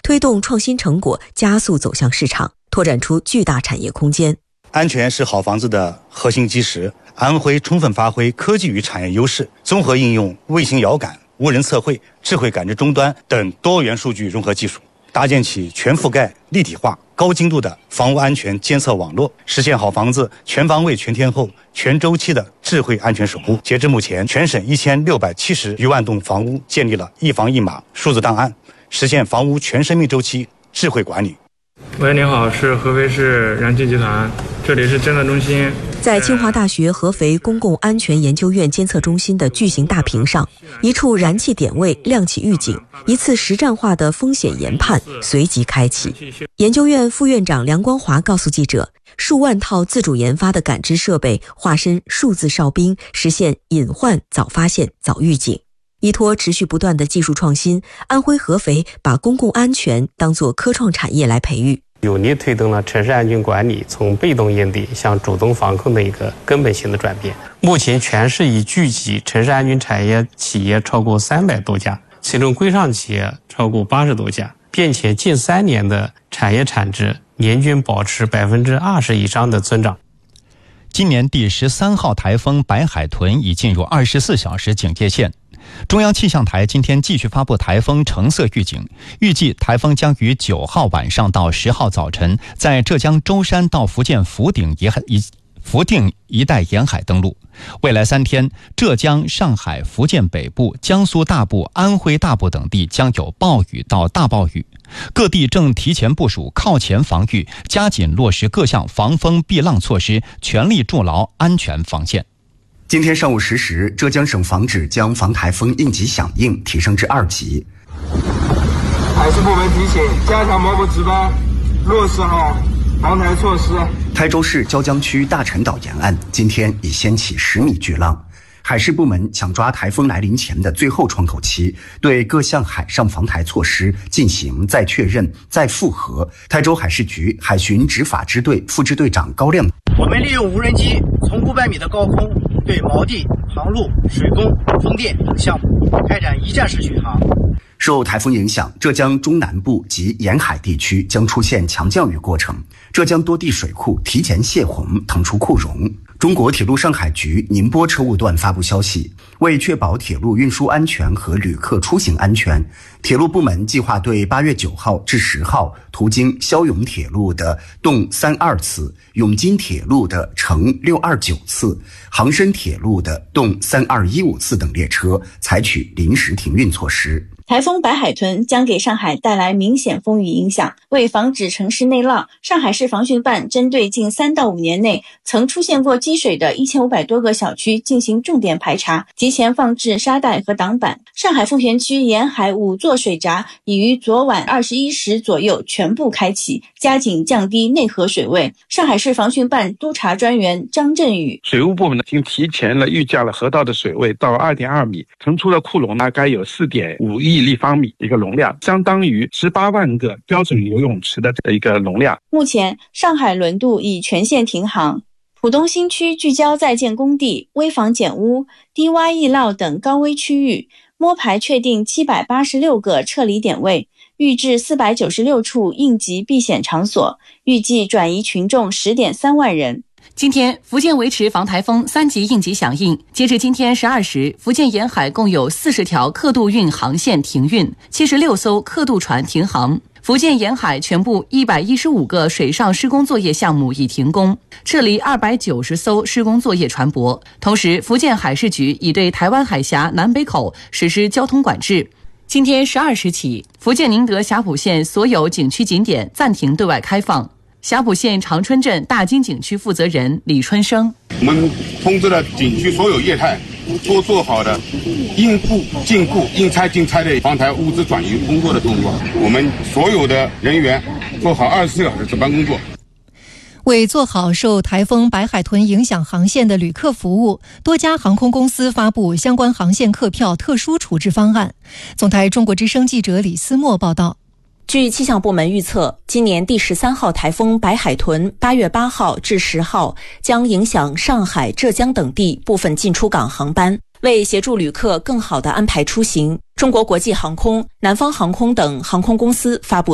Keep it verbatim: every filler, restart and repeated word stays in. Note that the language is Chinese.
推动创新成果加速走向市场，拓展出巨大产业空间。 安全是好房子的核心基石。安徽充分发挥科技与产业优势，综合应用卫星遥感、无人测绘、智慧感知终端等多元数据融合技术，搭建起全覆盖、立体化、高精度的房屋安全监测网络，实现好房子全方位、全天候、全周期的智慧安全守护。截至目前，全省一千六百七十余万栋房屋建立了一房一码数字档案，实现房屋全生命周期智慧管理。 喂，您好，是合肥市燃气集团，这里是监测中心。 在清华大学合肥公共安全研究院监测中心的巨型大屏上，一处燃气点位亮起预警，一次实战化的风险研判随即开启。研究院副院长梁光华告诉记者，数万套自主研发的感知设备化身数字哨兵，实现隐患早发现、早预警。依托持续不断的技术创新，安徽合肥把公共安全当作科创产业来培育， 有力推动了城市安全管理从被动应对向主动防控的一个根本性的转变。目前全市已聚集城市安全产业企业超过三百多家，其中规上企业超过八十多家，并且近三年的产业产值年均保持百分之二十以上的增长。 今年第十三号台风白海豚已进入二十四小时警戒线。中央气象台今天继续发布台风橙色预警，预计台风将于九号晚上到十号早晨在浙江舟山到福建福鼎沿海一福定一带沿海登陆。未来三天，浙江、上海、福建北部、江苏大部、安徽大部等地将有暴雨到大暴雨。各地正提前部署靠前防御，加紧落实各项防风避浪措施，全力筑牢安全防线。 今天上午十时，浙江省防指将防台风应急响应提升至二级。 海事部门提醒，加强锚泊值班，落实好防台措施。 台州市椒江区大陈岛沿岸今天已掀起十米巨浪，海事部门抢抓台风来临前的最后窗口期，对各项海上防台措施进行再确认、再复核。台州海事局海巡执法支队副支队长高亮， 我们利用无人机从五百米的高空对锚地、航路、水工、风电等项目开展一站式巡航。 受台风影响，浙江中南部及沿海地区将出现强降雨过程，浙江多地水库提前泄洪，腾出库容。中国铁路上海局宁波车务段发布消息，为确保铁路运输安全和旅客出行安全，铁路部门计划对八月九号至十号途经霄永铁路的动三二次、永金铁路的乘六二九次、杭深铁路的动三二一五次等列车采取临时停运措施。 台风白海豚将给上海带来明显风雨影响，为防止城市内涝，上海市防汛办针对近三到五年内曾出现过积水的一千五百多个小区进行重点排查，提前放置沙袋和挡板。上海奉贤区沿海五座水闸已于昨晚二十一时左右全部开启，加紧降低内河水位。上海市防汛办督察专员张振宇， 水务部门呢，已经提前了预价了河道的水位到二点二米，腾出的库容大概有四点五亿立方米一个容量，相当于十八万个标准游泳池的一个容量。 目前上海轮渡已全线停航，浦东新区聚焦在建工地、危房减污、低洼易涝等高危区域，摸排确定七百八十六个撤离点位，预置四百九十六处应急避险场所，预计转移群众 十点三万人。 今天，福建维持防台风三级应急响应。截至今天十二时，福建沿海共有四十条客渡运航线停运，七十六艘客渡船停航。福建沿海全部一百一十五个水上施工作业项目已停工，撤离二百九十艘施工作业船舶。同时，福建海事局已对台湾海峡南北口实施交通管制。今天十二时起，福建宁德霞浦县所有景区景点暂停对外开放。霞浦县长春镇大金景区负责人李春生， 我们通知了景区所有业态都做好的应付进库应拆尽拆的防台物资转移工作的动作，我们所有的人员做好二十四小时值班工作。 为做好受台风白海豚影响航线的旅客服务，多家航空公司发布相关航线客票特殊处置方案。总台中国之声记者李思墨报道。 据气象部门预测，今年第十三号台风白海豚八月八号至十号将影响上海、浙江等地部分进出港航班。为协助旅客更好地安排出行，中国国际航空、南方航空等航空公司发布